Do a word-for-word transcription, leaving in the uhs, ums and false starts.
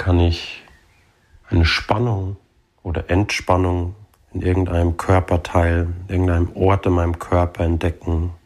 kann ich eine Spannung oder Entspannung in irgendeinem Körperteil, in irgendeinem Ort in meinem Körper entdecken.